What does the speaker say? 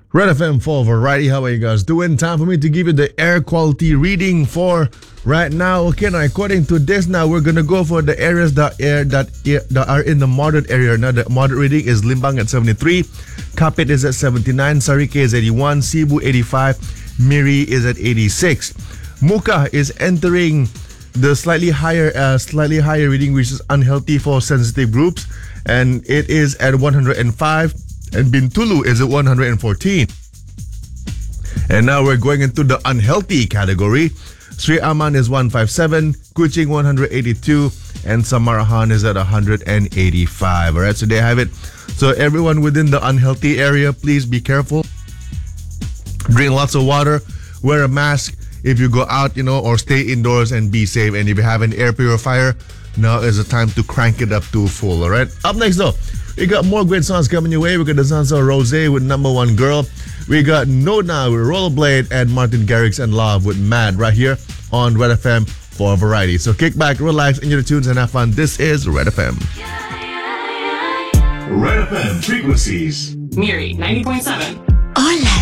Red FM for Variety. How are you guys doing? Time for me to give you the air quality reading for right now. Okay, now according to this, now we're gonna go for the areas that are in the moderate area. Now the moderate reading is Limbang at 73, Kapit is at 79, Sarike is 81, Cebu 85, Miri is at 86. Muka is entering the slightly higher reading, which is unhealthy for sensitive groups, and it is at 105. And Bintulu is at 114. And now we're going into the unhealthy category. Sri Aman is 157, Kuching 182, and Samarahan is at 185. Alright, so there you have it. So everyone within the unhealthy area, please be careful. Drink lots of water, wear a mask if you go out, or stay indoors and be safe. And if you have an air purifier, now is the time to crank it up to full. Alright, up next though, we got more great songs coming your way. We got the songs of Rose with Number One Girl. We got Nona with Rollerblade, and Martin Garrix and Love with Mad right here on Red FM for Variety. So kick back, relax, enjoy the tunes, and have fun. This is Red FM. Red FM frequencies. Miri 90.7. Hola.